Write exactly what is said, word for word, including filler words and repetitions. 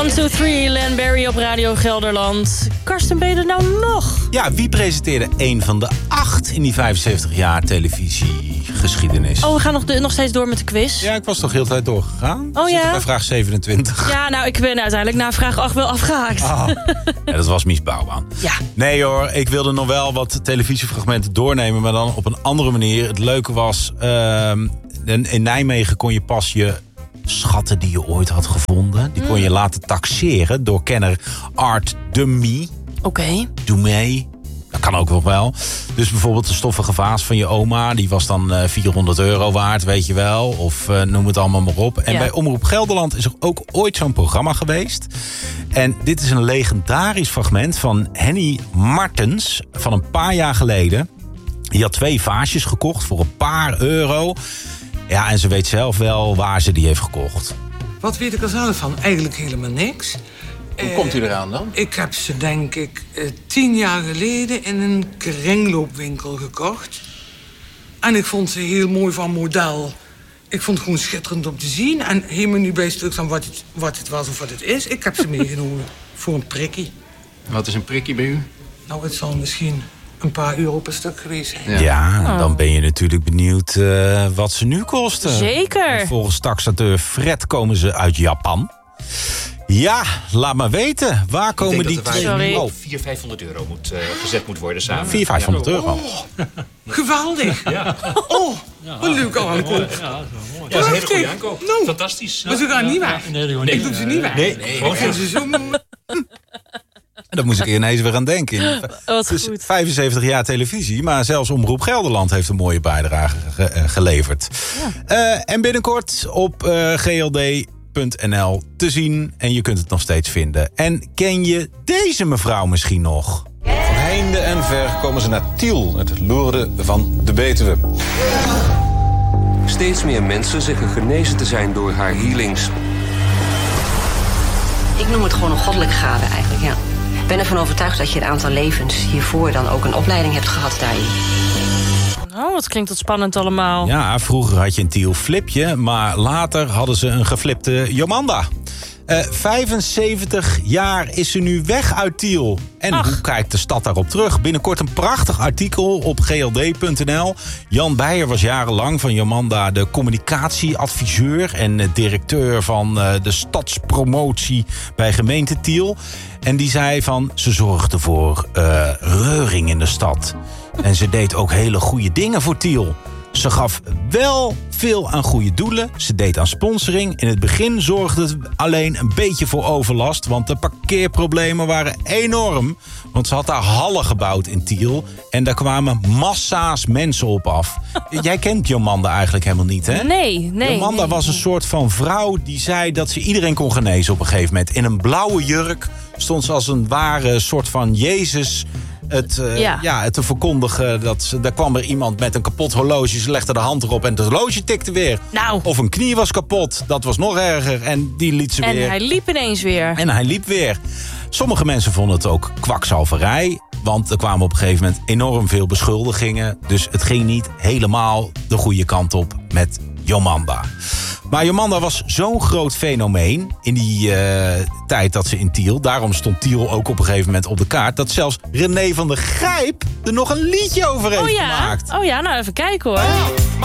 one two three, Len Barry op Radio Gelderland. Karsten, ben je er nou nog? Ja, wie presenteerde een van de acht in die vijfenzeventig jaar televisiegeschiedenis? Oh, we gaan nog, de, nog steeds door met de quiz. Ja, ik was toch heel de tijd doorgegaan. Oh ja? Bij vraag zevenentwintig. Ja, nou, ik ben uiteindelijk na vraag acht wel afgehaakt. Oh. Ja, dat was Mies Bouwman. Ja. Nee hoor, ik wilde nog wel wat televisiefragmenten doornemen, maar dan op een andere manier. Het leuke was, uh, in Nijmegen kon je pas je schatten die je ooit had gevonden, die kon je laten taxeren door kenner Art Dumey. Oké. Okay. Dumey. Dat kan ook nog wel. Dus bijvoorbeeld de stoffige vaas van je oma, die was dan uh, vierhonderd euro waard, weet je wel. Of uh, noem het allemaal maar op. En ja. Bij Omroep Gelderland is er ook ooit zo'n programma geweest. En dit is een legendarisch fragment van Henny Martens van een paar jaar geleden. Die had twee vaasjes gekocht voor een paar euro. Ja, en ze weet zelf wel waar ze die heeft gekocht. Wat weet ik er zelf van? Eigenlijk helemaal niks. Hoe uh, komt u eraan dan? Ik heb ze denk ik uh, tien jaar geleden in een kringloopwinkel gekocht. En ik vond ze heel mooi van model. Ik vond het gewoon schitterend om te zien. En helemaal niet bij stuk van wat het, wat het was of wat het is. Ik heb ze meegenomen voor een prikkie. Wat is een prikkie bij u? Nou, het zal misschien een paar euro per stuk geweest zijn. Ja, ja, dan ben je natuurlijk benieuwd uh, wat ze nu kosten. Zeker. En volgens taxateur Fred komen ze uit Japan. Ja, laat maar weten. Waar komen die twee? Sorry. vierhonderd, vijfhonderd euro moet, uh, gezet moet worden samen. vierhonderd, vijfhonderd euro. Oh, geweldig. Ja. Oh, wat een leuke aankoop. Ja, dat is een hele goede aankoop. No. Fantastisch. Maar ze gaan niet weg. Nee, nee, ik doe ze niet weg. Nee, nee. Ik vind ze zo mooi. En daar moest ik ineens weer aan denken. Wat dus goed. vijfenzeventig jaar televisie, maar zelfs Omroep Gelderland heeft een mooie bijdrage ge- uh, geleverd. Ja. Uh, en binnenkort op uh, G L D punt N L te zien. En je kunt het nog steeds vinden. En ken je deze mevrouw misschien nog? Van heinde en ver komen ze naar Tiel, het loerde van de Betuwe. Steeds meer mensen zeggen genezen te zijn door haar healings. Ik noem het gewoon een goddelijke gave eigenlijk, ja. Ik ben ervan overtuigd dat je een aantal levens hiervoor dan ook een opleiding hebt gehad daarin. Oh, wat klinkt dat spannend allemaal. Ja, vroeger had je een Tiel flipje, maar later hadden ze een geflipte Jomanda. Uh, vijfenzeventig jaar is ze nu weg uit Tiel. En Ach. hoe kijkt de stad daarop terug? Binnenkort een prachtig artikel op G L D punt N L. Jan Beijer was jarenlang van Jomanda de communicatieadviseur en directeur van uh, de stadspromotie bij gemeente Tiel. En die zei van, ze zorgde voor uh, reuring in de stad. En ze deed ook hele goede dingen voor Tiel. Ze gaf wel veel aan goede doelen. Ze deed aan sponsoring. In het begin zorgde het alleen een beetje voor overlast. Want de parkeerproblemen waren enorm. Want ze had daar hallen gebouwd in Tiel. En daar kwamen massa's mensen op af. Jij kent Jomanda eigenlijk helemaal niet, hè? Nee, nee. Jomanda nee, was een nee. soort van vrouw die zei dat ze iedereen kon genezen op een gegeven moment. In een blauwe jurk stond ze als een ware soort van Jezus Het, uh, ja. Ja, het te verkondigen. Dat ze, daar kwam er iemand met een kapot horloge. Ze legde de hand erop en het horloge tikte weer. Nou. Of een knie was kapot. Dat was nog erger. En die liet ze en weer. En hij liep ineens weer. En hij liep weer. Sommige mensen vonden het ook kwakzalverij. Want er kwamen op een gegeven moment enorm veel beschuldigingen. Dus het ging niet helemaal de goede kant op met Jomanda. Maar Jomanda was zo'n groot fenomeen in die uh, tijd dat ze in Tiel. Daarom stond Tiel ook op een gegeven moment op de kaart. Dat zelfs René van der Gijp er nog een liedje over heeft oh ja? gemaakt. Oh ja, nou even kijken hoor.